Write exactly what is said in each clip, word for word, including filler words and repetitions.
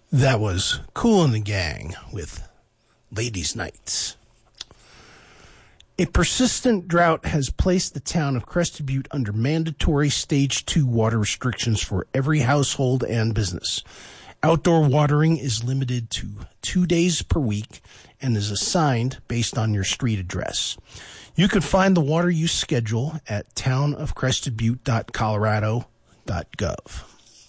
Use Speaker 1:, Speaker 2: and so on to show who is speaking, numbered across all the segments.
Speaker 1: That was Kool and the Gang with Ladies' Nights. A persistent drought has placed the town of Crested Butte under mandatory Stage two water restrictions for every household and business. Outdoor watering is limited to two days per week and is assigned based on your street address. You can find the water use schedule at town of crested butte dot colorado dot gov.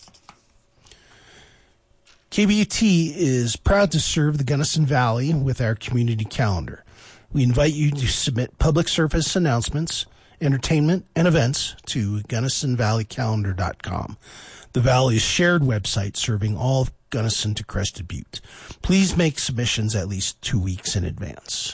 Speaker 1: K B U T is proud to serve the Gunnison Valley with our community calendar. We invite you to submit public service announcements, entertainment, and events to gunnison valley calendar dot com, the Valley's shared website serving all of Gunnison to Crested Butte. Please make submissions at least two weeks in advance.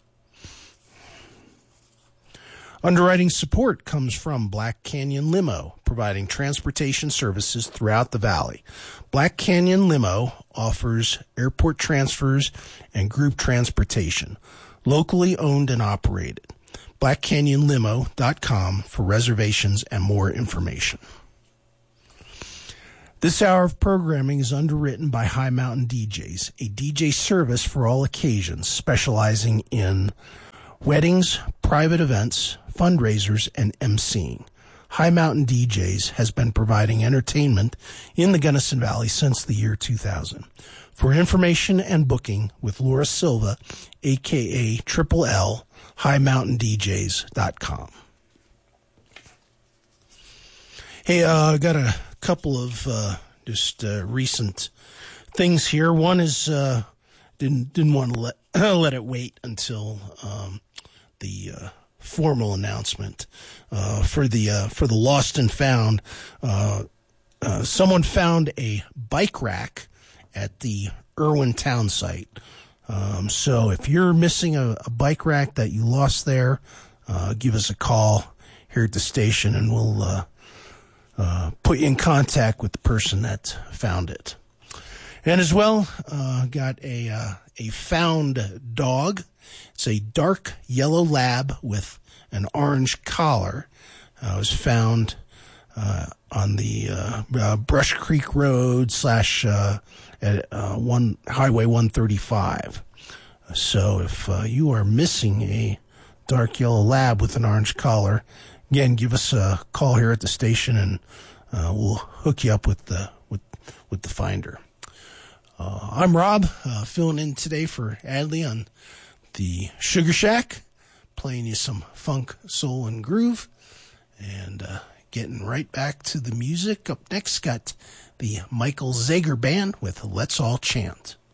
Speaker 1: Underwriting support comes from Black Canyon Limo, providing transportation services throughout the valley. Black Canyon Limo offers airport transfers and group transportation, locally owned and operated. black canyon limo dot com for reservations and more information. This hour of programming is underwritten by High Mountain D Js, a D J service for all occasions, specializing in weddings, private events, fundraisers, and emceeing. High Mountain D Js has been providing entertainment in the Gunnison Valley since the year two thousand. For information and booking with Laura Silva, a k a. Triple L, high mountain d js dot com. Hey, uh, I got a couple of uh, just uh, recent things here. One is uh, didn't didn't want to let let it wait until um, the uh, formal announcement uh, for the uh, for the lost and found. Uh, uh, someone found a bike rack at the Irwin Town site. Um, so if you're missing a, a bike rack that you lost there, uh, give us a call here at the station and we'll uh, uh, put you in contact with the person that found it. And as well, uh, got a uh, a found dog. It's a dark yellow lab with an orange collar. Uh, it was found uh, on the uh, uh, Brush Creek Road slash uh, at uh, one Highway one thirty-five. So if uh, you are missing a dark yellow lab with an orange collar, again, give us a call here at the station, and uh, we'll hook you up with the with with the finder. Uh, I'm Rob, uh, filling in today for Adley on the Sugar Shack, playing you some funk, soul, and groove, and uh, getting right back to the music. Up next, got the Michael Zager Band with Let's All Chant.